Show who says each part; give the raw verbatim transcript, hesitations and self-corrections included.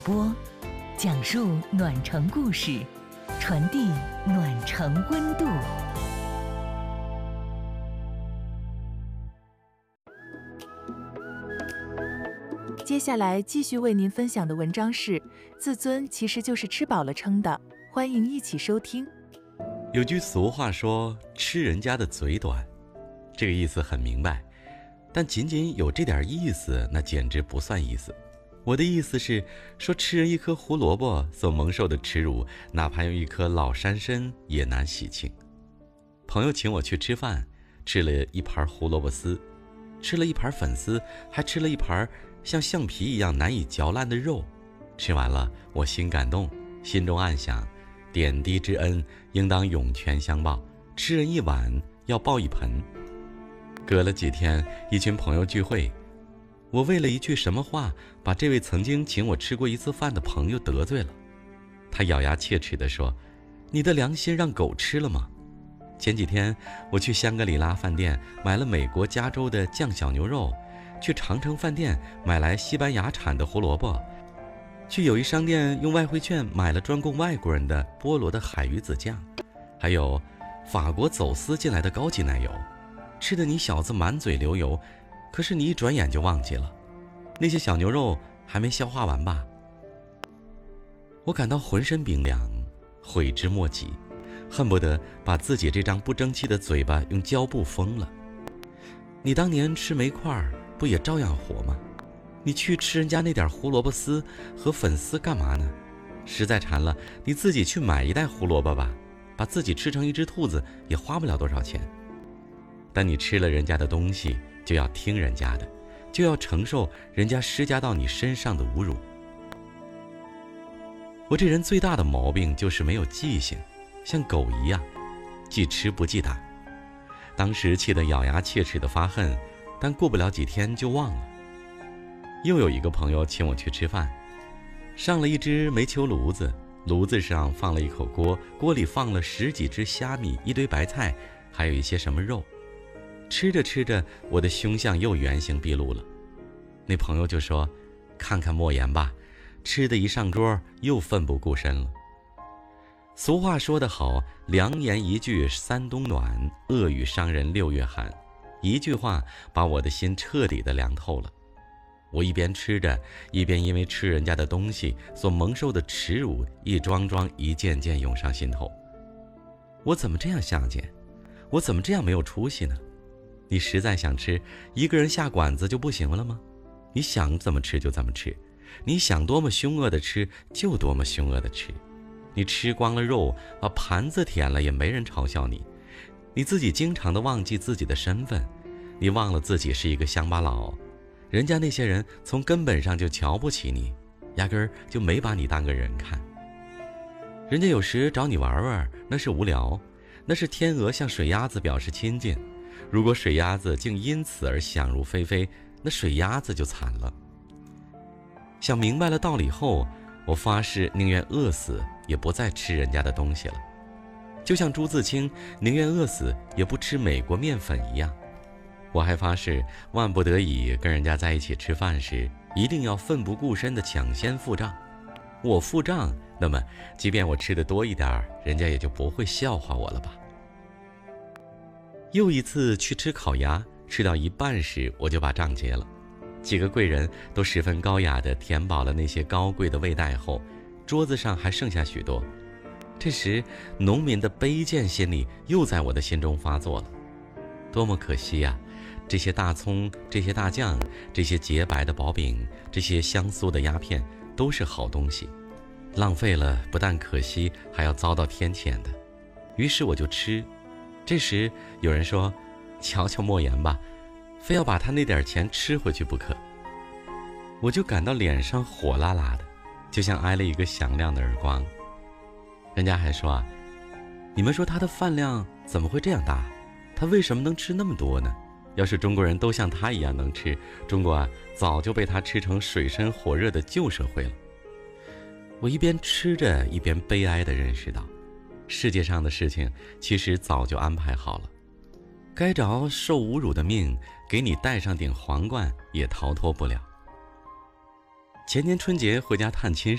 Speaker 1: 播，讲述暖城故事，传递暖城温度。
Speaker 2: 接下来继续为您分享的文章是：自尊其实就是吃饱了撑的。欢迎一起收听。
Speaker 3: 有句俗话说，吃人家的嘴短，这个意思很明白，但仅仅有这点意思，那简直不算意思。我的意思是说，吃人一颗胡萝卜所蒙受的耻辱，哪怕用一颗老山参也难洗清。朋友请我去吃饭，吃了一盘胡萝卜丝，吃了一盘粉丝，还吃了一盘像橡皮一样难以嚼烂的肉。吃完了，我心感动，心中暗想，点滴之恩应当涌泉相报，吃人一碗要报一盆。隔了几天，一群朋友聚会，我为了一句什么话，把这位曾经请我吃过一次饭的朋友得罪了。他咬牙切齿地说，你的良心让狗吃了吗？前几天我去香格里拉饭店买了美国加州的酱小牛肉，去长城饭店买来西班牙产的胡萝卜，去友谊商店用外汇券买了专供外国人的菠萝的海鱼子酱，还有法国走私进来的高级奶油，吃得你小子满嘴流油，可是你一转眼就忘记了，那些小牛肉还没消化完吧？我感到浑身冰凉，悔之莫及，恨不得把自己这张不争气的嘴巴用胶布封了。你当年吃煤块不也照样活吗？你去吃人家那点胡萝卜丝和粉丝干嘛呢？实在馋了，你自己去买一袋胡萝卜吧，把自己吃成一只兔子也花不了多少钱。但你吃了人家的东西，就要听人家的，就要承受人家施加到你身上的侮辱。我这人最大的毛病就是没有记性，像狗一样，记吃不记打。当时气得咬牙切齿的发恨，但过不了几天就忘了。又有一个朋友请我去吃饭，上了一只煤球炉子，炉子上放了一口锅，锅里放了十几只虾米，一堆白菜，还有一些什么肉。吃着吃着，我的凶相又原形毕露了。那朋友就说，看看莫言吧，吃的一上桌又奋不顾身了。俗话说得好，良言一句三冬暖，恶语伤人六月寒。一句话把我的心彻底的凉透了。我一边吃着，一边因为吃人家的东西所蒙受的耻辱，一桩桩一件件涌上心头。我怎么这样下贱？我怎么这样没有出息呢？你实在想吃，一个人下馆子就不行了吗？你想怎么吃就怎么吃，你想多么凶恶的吃就多么凶恶的吃。你吃光了肉，把盘子舔了，也没人嘲笑你。你自己经常的忘记自己的身份，你忘了自己是一个乡巴佬，人家那些人从根本上就瞧不起你，压根儿就没把你当个人看。人家有时找你玩玩，那是无聊，那是天鹅向水鸭子表示亲近。如果水鸭子竟因此而想入非非，那水鸭子就惨了。想明白了道理后，我发誓宁愿饿死也不再吃人家的东西了，就像朱自清宁愿饿死也不吃美国面粉一样。我还发誓，万不得已跟人家在一起吃饭时，一定要奋不顾身地抢先付账。我付账，那么即便我吃的多一点，人家也就不会笑话我了吧。又一次去吃烤鸭，吃到一半时我就把账结了。几个贵人都十分高雅地填饱了那些高贵的味带后，桌子上还剩下许多。这时农民的卑贱心理又在我的心中发作了。多么可惜呀！这些大葱，这些大酱，这些洁白的薄饼，这些香酥的鸦片，都是好东西，浪费了不但可惜，还要遭到天谴的。于是我就吃。这时有人说，瞧瞧莫言吧，非要把他那点钱吃回去不可。我就感到脸上火辣辣的，就像挨了一个响亮的耳光。人家还说啊，你们说他的饭量怎么会这样大？他为什么能吃那么多呢？要是中国人都像他一样能吃，中国啊早就被他吃成水深火热的旧社会了。我一边吃着，一边悲哀地认识到，世界上的事情其实早就安排好了，该着受侮辱的命，给你戴上顶皇冠也逃脱不了。前年春节回家探亲